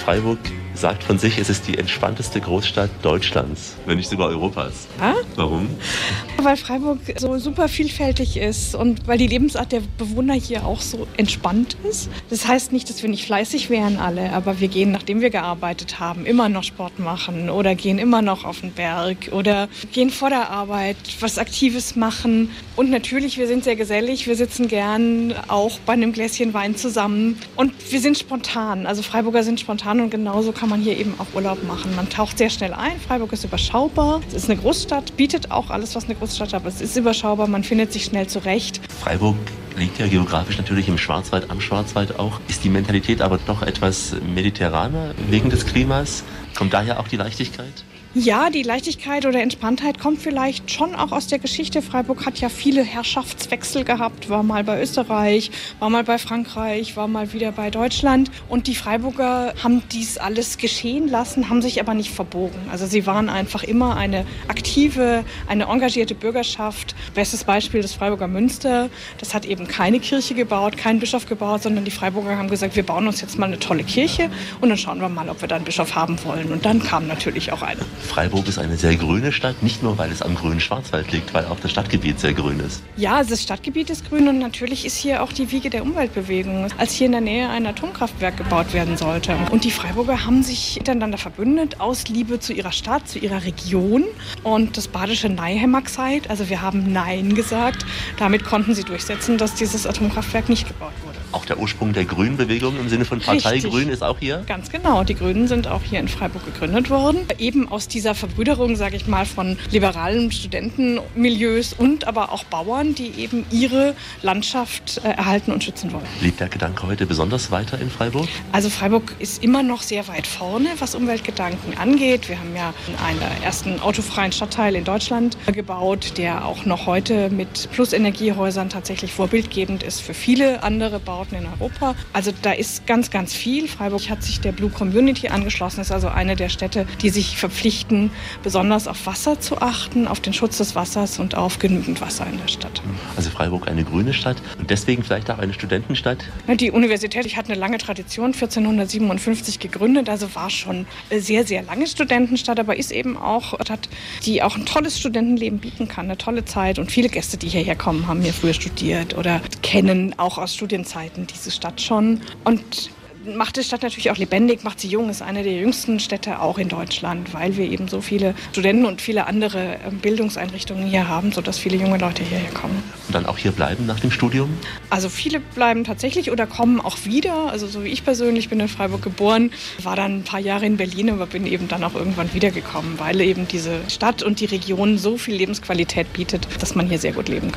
Freiburg sagt von sich, es ist die entspannteste Großstadt Deutschlands, wenn nicht sogar Europas. Ja? Warum? Weil Freiburg so super vielfältig ist und weil die Lebensart der Bewohner hier auch so entspannt ist. Das heißt nicht, dass wir nicht fleißig wären alle, aber wir gehen, nachdem wir gearbeitet haben, immer noch Sport machen oder gehen immer noch auf den Berg oder gehen vor der Arbeit was Aktives machen. Und natürlich, wir sind sehr gesellig, wir sitzen gern auch bei einem Gläschen Wein zusammen und wir sind spontan. Also Freiburger sind spontan und genauso kann man hier eben auch Urlaub machen. Man taucht sehr schnell ein, Freiburg ist überschaubar, es ist eine Großstadt, bietet auch alles, was eine Großstadt hat, aber es ist überschaubar, man findet sich schnell zurecht. Freiburg liegt ja geografisch natürlich im Schwarzwald, am Schwarzwald auch. Ist die Mentalität aber doch etwas mediterraner wegen des Klimas? Kommt daher auch die Leichtigkeit? Ja, die Leichtigkeit oder Entspanntheit kommt vielleicht schon auch aus der Geschichte. Freiburg hat ja viele Herrschaftswechsel gehabt, war mal bei Österreich, war mal bei Frankreich, war mal wieder bei Deutschland. Und die Freiburger haben dies alles geschehen lassen, haben sich aber nicht verbogen. Also sie waren einfach immer eine aktive, eine engagierte Bürgerschaft. Bestes Beispiel das Freiburger Münster. Das hat eben keine Kirche gebaut, keinen Bischof gebaut, sondern die Freiburger haben gesagt, wir bauen uns jetzt mal eine tolle Kirche und dann schauen wir mal, ob wir da einen Bischof haben wollen. Und dann kam natürlich auch einer. Freiburg ist eine sehr grüne Stadt, nicht nur, weil es am grünen Schwarzwald liegt, weil auch das Stadtgebiet sehr grün ist. Ja, also das Stadtgebiet ist grün und natürlich ist hier auch die Wiege der Umweltbewegung, als hier in der Nähe ein Atomkraftwerk gebaut werden sollte. Und die Freiburger haben sich miteinander verbündet aus Liebe zu ihrer Stadt, zu ihrer Region. Und das badische Nein haben wir gesagt, also wir haben Nein gesagt. Damit konnten sie durchsetzen, dass dieses Atomkraftwerk nicht gebaut wurde. Auch der Ursprung der Grünbewegung im Sinne von Partei Richtig. Grün ist auch hier? Ganz genau. Die Grünen sind auch hier in Freiburg gegründet worden. Eben aus dieser Verbrüderung, sage ich mal, von liberalen Studentenmilieus und aber auch Bauern, die eben ihre Landschaft erhalten und schützen wollen. Lebt der Gedanke heute besonders weiter in Freiburg? Also Freiburg ist immer noch sehr weit vorne, was Umweltgedanken angeht. Wir haben ja einen der ersten autofreien Stadtteil in Deutschland gebaut, der auch noch heute mit Plusenergiehäusern tatsächlich vorbildgebend ist für viele andere Bauten in Europa. Also da ist ganz, ganz viel. Freiburg hat sich der Blue Community angeschlossen, ist also eine der Städte, die sich verpflichten, besonders auf Wasser zu achten, auf den Schutz des Wassers und auf genügend Wasser in der Stadt. Also Freiburg eine grüne Stadt und deswegen vielleicht auch eine Studentenstadt? Die Universität hat eine lange Tradition, 1457 gegründet, also war schon sehr, sehr lange Studentenstadt, aber ist eben auch eine Stadt, die auch ein tolles Studentenleben bieten kann, eine tolle Zeit. Und viele Gäste, die hierher kommen, haben hier früher studiert oder kennen auch aus Studienzeiten diese Stadt schon. Und macht die Stadt natürlich auch lebendig, macht sie jung, ist eine der jüngsten Städte auch in Deutschland, weil wir eben so viele Studenten und viele andere Bildungseinrichtungen hier haben, sodass viele junge Leute hierher kommen. Und dann auch hier bleiben nach dem Studium? Also viele bleiben tatsächlich oder kommen auch wieder. Also so wie ich persönlich bin in Freiburg geboren, war dann ein paar Jahre in Berlin, aber bin eben dann auch irgendwann wiedergekommen, weil eben diese Stadt und die Region so viel Lebensqualität bietet, dass man hier sehr gut leben kann.